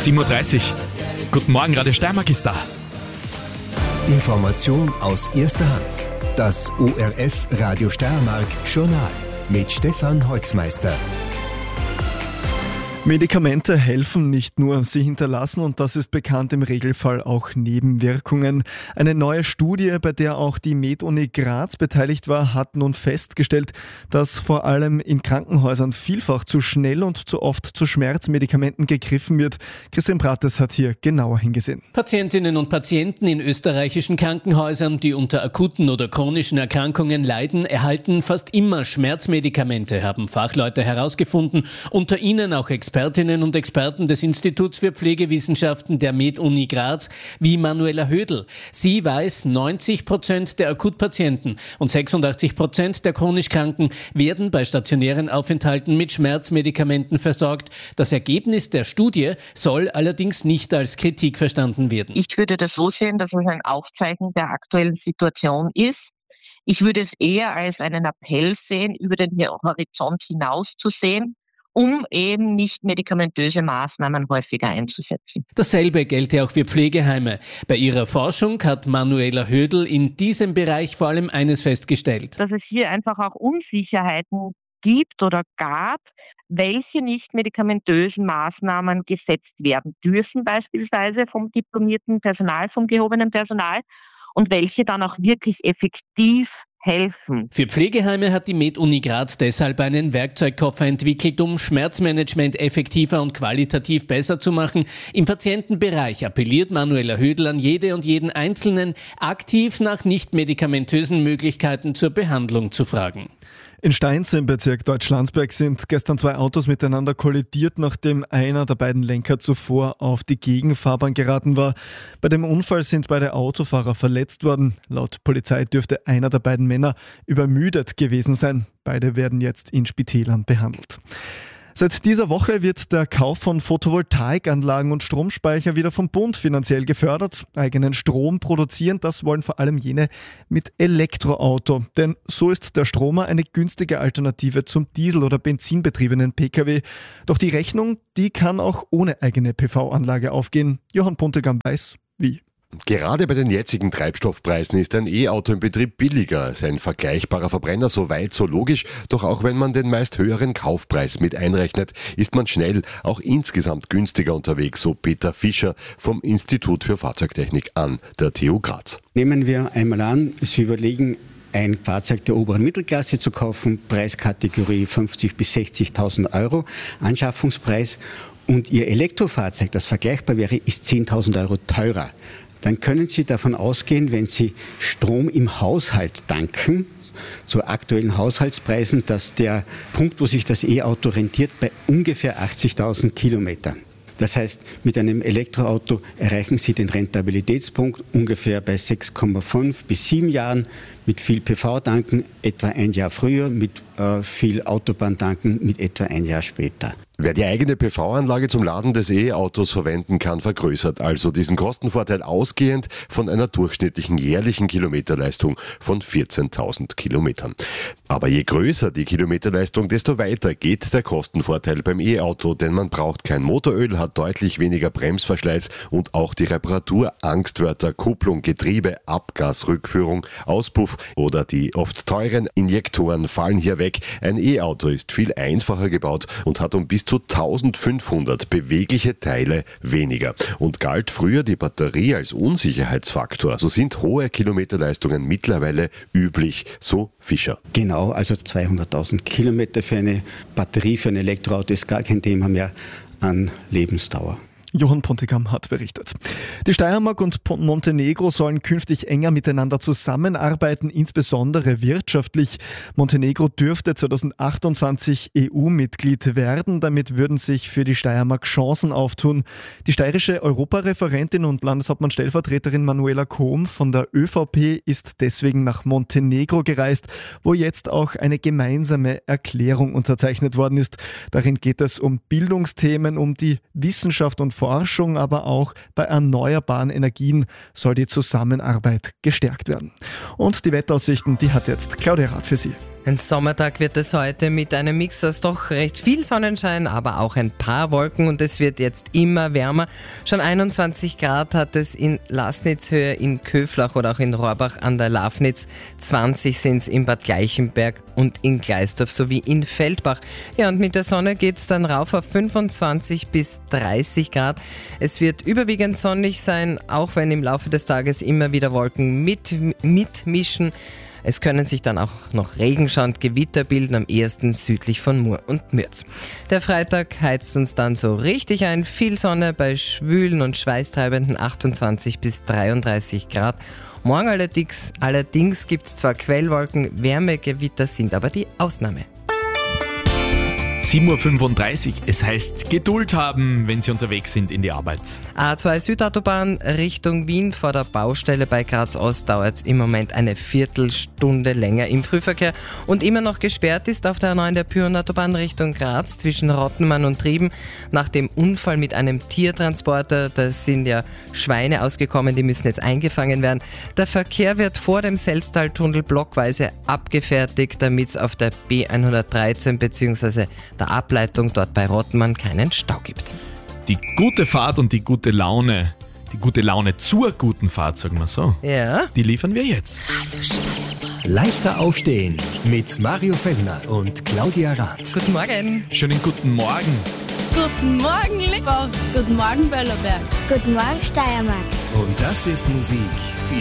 7:30 Uhr. Guten Morgen, Radio Steiermark ist da. Information aus erster Hand. Das ORF Radio Steiermark Journal mit Stefan Holzmeister. Medikamente helfen nicht nur, sie hinterlassen, und das ist bekannt, im Regelfall auch Nebenwirkungen. Eine neue Studie, bei der auch die MedUni Graz beteiligt war, hat nun festgestellt, dass vor allem in Krankenhäusern vielfach zu schnell und zu oft zu Schmerzmedikamenten gegriffen wird. Christian Brates hat hier genauer hingesehen. Patientinnen und Patienten in österreichischen Krankenhäusern, die unter akuten oder chronischen Erkrankungen leiden, erhalten fast immer Schmerzmedikamente, haben Fachleute herausgefunden, unter ihnen auch Expertinnen und Experten des Instituts für Pflegewissenschaften der MedUni Graz, wie Manuela Hödl. Sie weiß, 90% der Akutpatienten und 86% der chronisch Kranken werden bei stationären Aufenthalten mit Schmerzmedikamenten versorgt. Das Ergebnis der Studie soll allerdings nicht als Kritik verstanden werden. Ich würde das so sehen, dass es ein Aufzeichen der aktuellen Situation ist. Ich würde es eher als einen Appell sehen, über den Horizont hinaus zu sehen, um eben nicht medikamentöse Maßnahmen häufiger einzusetzen. Dasselbe gelte auch für Pflegeheime. Bei ihrer Forschung hat Manuela Hödl in diesem Bereich vor allem eines festgestellt. Dass es hier einfach auch Unsicherheiten gibt oder gab, welche nicht medikamentösen Maßnahmen gesetzt werden dürfen, beispielsweise vom diplomierten Personal, vom gehobenen Personal, und welche dann auch wirklich effektiv helfen. Für Pflegeheime hat die MedUni Graz deshalb einen Werkzeugkoffer entwickelt, um Schmerzmanagement effektiver und qualitativ besser zu machen. Im Patientenbereich appelliert Manuela Hödl an jede und jeden Einzelnen, aktiv nach nicht-medikamentösen Möglichkeiten zur Behandlung zu fragen. In Steinz im Bezirk Deutschlandsberg sind gestern 2 Autos miteinander kollidiert, nachdem einer der beiden Lenker zuvor auf die Gegenfahrbahn geraten war. Bei dem Unfall sind beide Autofahrer verletzt worden. Laut Polizei dürfte einer der beiden Männer übermüdet gewesen sein. Beide werden jetzt in Spitälern behandelt. Seit dieser Woche wird der Kauf von Photovoltaikanlagen und Stromspeicher wieder vom Bund finanziell gefördert. Eigenen Strom produzieren, das wollen vor allem jene mit Elektroauto. Denn so ist der Stromer eine günstige Alternative zum Diesel- oder benzinbetriebenen Pkw. Doch die Rechnung, die kann auch ohne eigene PV-Anlage aufgehen. Johann Puntigam weiß, wie. Gerade bei den jetzigen Treibstoffpreisen ist ein E-Auto im Betrieb billiger als ein vergleichbarer Verbrenner, so weit, so logisch. Doch auch wenn man den meist höheren Kaufpreis mit einrechnet, ist man schnell auch insgesamt günstiger unterwegs, so Peter Fischer vom Institut für Fahrzeugtechnik an der TU Graz. Nehmen wir einmal an, Sie überlegen, ein Fahrzeug der oberen Mittelklasse zu kaufen, Preiskategorie 50.000 bis 60.000 Euro, Anschaffungspreis, und Ihr Elektrofahrzeug, das vergleichbar wäre, ist 10.000 Euro teurer. Dann können Sie davon ausgehen, wenn Sie Strom im Haushalt tanken, zu aktuellen Haushaltspreisen, dass der Punkt, wo sich das E-Auto rentiert, bei ungefähr 80.000 Kilometer. Das heißt, mit einem Elektroauto erreichen Sie den Rentabilitätspunkt ungefähr bei 6,5 bis 7 Jahren, mit viel PV-Tanken etwa ein Jahr früher, mit viel Autobahntanken mit etwa ein Jahr später. Wer die eigene PV-Anlage zum Laden des E-Autos verwenden kann, vergrößert also diesen Kostenvorteil ausgehend von einer durchschnittlichen jährlichen Kilometerleistung von 14.000 Kilometern. Aber je größer die Kilometerleistung, desto weiter geht der Kostenvorteil beim E-Auto, denn man braucht kein Motoröl, hat deutlich weniger Bremsverschleiß und auch die Reparatur-Angstwörter Kupplung, Getriebe, Abgasrückführung, Auspuff oder die oft teuren Injektoren fallen hier weg. Ein E-Auto ist viel einfacher gebaut und hat um bis zu 1500 bewegliche Teile weniger und galt früher die Batterie als Unsicherheitsfaktor. So sind hohe Kilometerleistungen mittlerweile üblich, so Fischer. Genau, also 200.000 Kilometer für eine Batterie, für ein Elektroauto ist gar kein Thema mehr an Lebensdauer. Johann Pontigam hat berichtet. Die Steiermark und Montenegro sollen künftig enger miteinander zusammenarbeiten, insbesondere wirtschaftlich. Montenegro dürfte 2028 EU-Mitglied werden. Damit würden sich für die Steiermark Chancen auftun. Die steirische Europareferentin und Landeshauptmann-Stellvertreterin Manuela Kohm von der ÖVP ist deswegen nach Montenegro gereist, wo jetzt auch eine gemeinsame Erklärung unterzeichnet worden ist. Darin geht es um Bildungsthemen, um die Wissenschaft und Forschung, aber auch bei erneuerbaren Energien soll die Zusammenarbeit gestärkt werden. Und die Wetteraussichten, die hat jetzt Claudia Rath für Sie. Ein Sommertag wird es heute mit einem Mix aus doch recht viel Sonnenschein, aber auch ein paar Wolken und es wird jetzt immer wärmer. Schon 21 Grad hat es in Lasnitzhöhe, in Köflach oder auch in Rohrbach an der Lafnitz. 20 sind es in Bad Gleichenberg und in Gleisdorf sowie in Feldbach. Ja, und mit der Sonne geht es dann rauf auf 25 bis 30 Grad. Es wird überwiegend sonnig sein, auch wenn im Laufe des Tages immer wieder Wolken mitmischen. Es können sich dann auch noch Regenschauer und Gewitter bilden, am ehesten südlich von Mur und Mürz. Der Freitag heizt uns dann so richtig ein. Viel Sonne bei schwülen und schweißtreibenden 28 bis 33 Grad. Morgen allerdings gibt es zwar Quellwolken, Wärmegewitter sind aber die Ausnahme. 7.35 Uhr, es heißt Geduld haben, wenn Sie unterwegs sind in die Arbeit. A2 Südautobahn Richtung Wien vor der Baustelle bei Graz Ost dauert es im Moment eine Viertelstunde länger im Frühverkehr und immer noch gesperrt ist auf der A9 der Pyreneeautobahn Richtung Graz zwischen Rottenmann und Trieben nach dem Unfall mit einem Tiertransporter. Da sind ja Schweine ausgekommen, die müssen jetzt eingefangen werden. Der Verkehr wird vor dem Selztaltunnel blockweise abgefertigt, damit es auf der B113 bzw. der Ableitung dort bei Rottenmann keinen Stau gibt. Die gute Fahrt und die gute Laune zur guten Fahrt, sagen wir so, Ja. die liefern wir jetzt. Leichter aufstehen mit Mario Fellner und Claudia Rath. Guten Morgen. Schönen guten Morgen. Guten Morgen, Lippach. Guten Morgen, Böllerberg. Guten Morgen, Steiermark. Und das ist Musik